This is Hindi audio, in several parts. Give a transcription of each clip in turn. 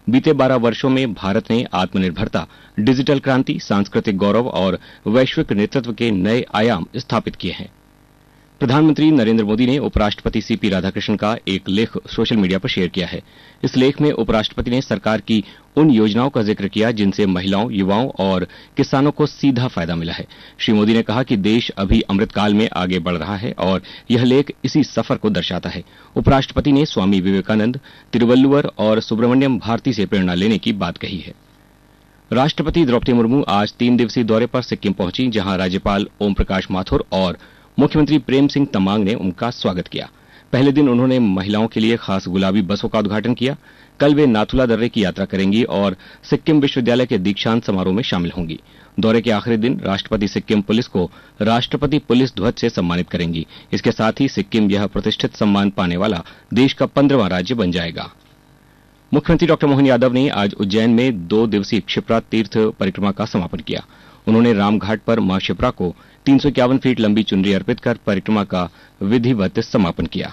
बीते 12 वर्षों में भारत ने आत्मनिर्भरता, डिजिटल क्रांति, सांस्कृतिक गौरव और वैश्विक नेतृत्व के नए आयाम स्थापित किए हैं। प्रधानमंत्री नरेंद्र मोदी ने उपराष्ट्रपति सीपी राधाकृष्णन का एक लेख सोशल मीडिया पर शेयर किया है। इस लेख में उपराष्ट्रपति ने सरकार की उन योजनाओं का जिक्र किया जिनसे महिलाओं, युवाओं और किसानों को सीधा फायदा मिला है। श्री मोदी ने कहा कि देश अभी अमृतकाल में आगे बढ़ रहा है और यह लेख इसी सफर को दर्शाता है। उपराष्ट्रपति ने स्वामी विवेकानंद, तिरुवल्लुवर और सुब्रमण्यम भारती से प्रेरणा लेने की बात कही है। राष्ट्रपति द्रौपदी मुर्मू आज 3 दिवसीय दौरे पर सिक्किम पहुंची, जहां राज्यपाल ओम प्रकाश माथुर और मुख्यमंत्री प्रेम सिंह तमांग ने उनका स्वागत किया। पहले दिन उन्होंने महिलाओं के लिए खास गुलाबी बसों का उद्घाटन किया। कल वे नाथुला दर्रे की यात्रा करेंगी और सिक्किम विश्वविद्यालय के दीक्षांत समारोह में शामिल होंगी। दौरे के आखिरी दिन राष्ट्रपति सिक्किम पुलिस को राष्ट्रपति पुलिस ध्वज से सम्मानित करेंगी। इसके साथ ही सिक्किम यह प्रतिष्ठित सम्मान पाने वाला देश का 15वां राज्य बन जाएगा। मुख्यमंत्री डॉ मोहन यादव ने आज उज्जैन में 2 दिवसीय क्षिप्रा तीर्थ परिक्रमा का समापन किया। उन्होंने रामघाट पर मां क्षिप्रा को 351 फीट लंबी चुनरी अर्पित कर परिक्रमा का विधिवत समापन किया।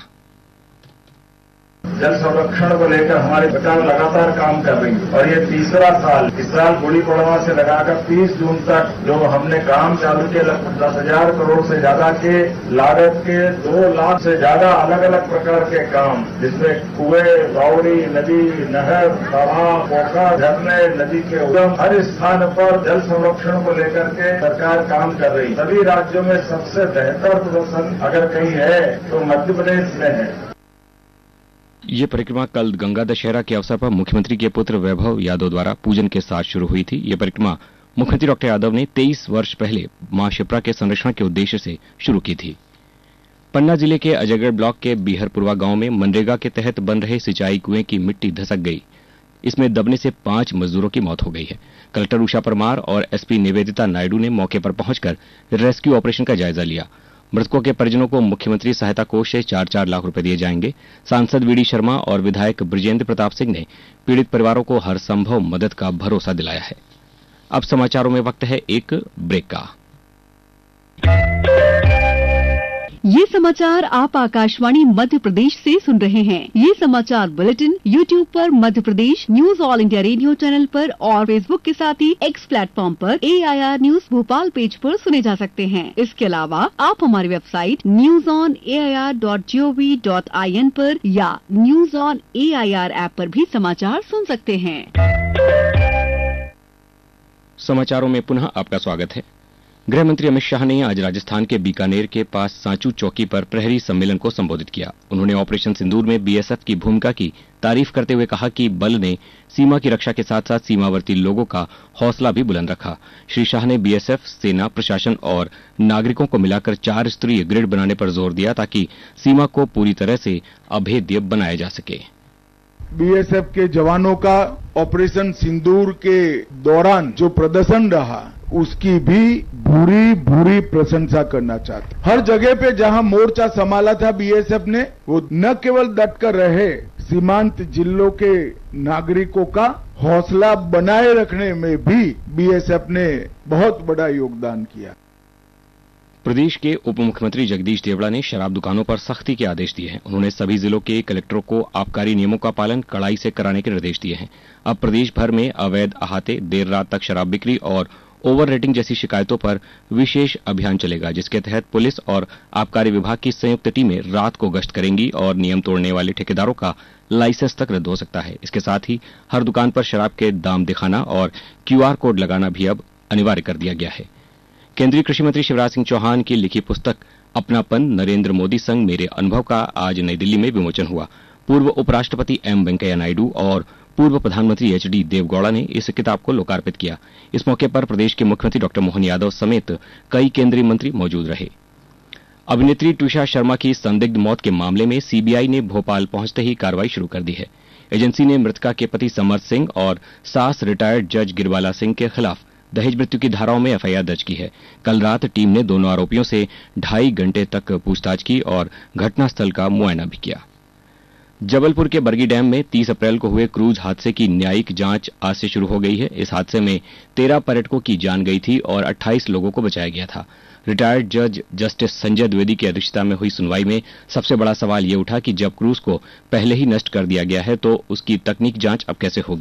जल संरक्षण को लेकर हमारी सरकार लगातार काम कर रही है और ये तीसरा साल, इस साल गुड़ी पड़वा से लगाकर 30 जून तक जो हमने काम चालू किए, लगभग 10,000 करोड़ से ज्यादा के लागत के 2 लाख से ज्यादा अलग अलग प्रकार के काम, जिसमें कुएं, बावड़ी, नदी, नहर, तालाब, पोखर, झरने, नदी के उद्गम, हर स्थान पर जल संरक्षण को लेकर के सरकार काम कर रही है। सभी राज्यों में सबसे बेहतर प्रदर्शन अगर कहीं है तो मध्य प्रदेश में है। ये परिक्रमा कल गंगा दशहरा के अवसर पर मुख्यमंत्री के पुत्र वैभव यादव द्वारा पूजन के साथ शुरू हुई थी। ये परिक्रमा मुख्यमंत्री डॉ यादव ने 23 वर्ष पहले मां क्षिप्रा के संरक्षण के उद्देश्य से शुरू की थी। पन्ना जिले के अजयगढ़ ब्लॉक के बीहरपुरवा गांव में मनरेगा के तहत बन रहे सिंचाई कुएं की मिट्टी धसक गई। इसमें दबने से 5 मजदूरों की मौत हो गई है। कलेक्टर उषा परमार और एसपी निवेदिता नायडू ने मौके पर पहुंचकर रेस्क्यू ऑपरेशन का जायजा लिया। मृतकों के परिजनों को मुख्यमंत्री सहायता कोष से 4-4 लाख रुपए दिए जाएंगे। सांसद वीडी शर्मा और विधायक बृजेंद्र प्रताप सिंह ने पीड़ित परिवारों को हर संभव मदद का भरोसा दिलाया है। अब समाचारों में वक्त है एक ब्रेक का। ये समाचार आप आकाशवाणी मध्य प्रदेश से सुन रहे हैं। ये समाचार बुलेटिन YouTube पर Madhya Pradesh news all India radio channel पर और Facebook के साथ ही X प्लेटफॉर्म पर AIR न्यूज भोपाल पेज पर सुने जा सकते हैं। इसके अलावा आप हमारी वेबसाइट newsonair.gov.in पर या न्यूज ऑन AIR ऐप पर भी समाचार सुन सकते हैं। समाचारों में पुनः आपका स्वागत है। गृह मंत्री अमित शाह ने आज राजस्थान के बीकानेर के पास सांचू चौकी पर प्रहरी सम्मेलन को संबोधित किया। उन्होंने ऑपरेशन सिंदूर में बीएसएफ की भूमिका की तारीफ करते हुए कहा कि बल ने सीमा की रक्षा के साथ साथ सीमावर्ती लोगों का हौसला भी बुलंद रखा। श्री शाह ने बीएसएफ, सेना, प्रशासन और नागरिकों को मिलाकर 4 स्तरीय ग्रिड बनाने पर जोर दिया ताकि सीमा को पूरी तरह से अभेद्य बनाया जा सके। बीएसएफ के जवानों का ऑपरेशन सिंदूर के दौरान जो प्रदर्शन रहा उसकी भी भूरी प्रशंसा करना चाहते। हर जगह पे जहां मोर्चा संभाला था बीएसएफ ने, वो न केवल डटकर रहे, सीमांत जिलों के नागरिकों का हौसला बनाए रखने में भी बीएसएफ ने बहुत बड़ा योगदान किया। प्रदेश के उप मुख्यमंत्री जगदीश देवड़ा ने शराब दुकानों पर सख्ती के आदेश दिए हैं। उन्होंने सभी जिलों के कलेक्टरों को आबकारी नियमों का पालन कड़ाई से कराने के निर्देश दिए हैं। अब प्रदेश भर में अवैध अहाते, देर रात तक शराब बिक्री और ओवर रेटिंग जैसी शिकायतों पर विशेष अभियान चलेगा, जिसके तहत पुलिस और आबकारी विभाग की संयुक्त टीमें रात को गश्त करेंगी और नियम तोड़ने वाले ठेकेदारों का लाइसेंस तक रद्द हो सकता है। इसके साथ ही हर दुकान पर शराब के दाम दिखाना और QR कोड लगाना भी अब अनिवार्य कर दिया गया है। केंद्रीय कृषि मंत्री शिवराज सिंह चौहान की लिखी पुस्तक अपनापन, नरेंद्र मोदी संग मेरे अनुभव का आज नई दिल्ली में विमोचन हुआ। पूर्व उपराष्ट्रपति M वेंकैया नायडू और पूर्व प्रधानमंत्री HD देवगौड़ा ने इस किताब को लोकार्पित किया। इस मौके पर प्रदेश के मुख्यमंत्री डॉ मोहन यादव समेत कई केंद्रीय मंत्री मौजूद रहे। अभिनेत्री ट्विशा शर्मा की संदिग्ध मौत के मामले में CBI ने भोपाल पहुंचते ही कार्रवाई शुरू कर दी है। एजेंसी ने मृतका के पति समर्थ सिंह और सास रिटायर्ड जज गिरवाला सिंह के खिलाफ दहेज मृत्यु की धाराओं में FIR दर्ज की है। कल रात टीम ने दोनों आरोपियों से 2.5 घंटे तक पूछताछ की और घटनास्थल का मुआयना भी किया। जबलपुर के बरगी डैम में 30 अप्रैल को हुए क्रूज हादसे की न्यायिक जांच आज से शुरू हो गई है। इस हादसे में 13 पर्यटकों की जान गई थी और 28 लोगों को बचाया गया था। रिटायर्ड जज जस्टिस संजय द्विवेदी की अध्यक्षता में हुई सुनवाई में सबसे बड़ा सवाल ये उठा कि जब क्रूज को पहले ही नष्ट कर दिया गया है तो उसकी तकनीक जांच अब कैसे होगी।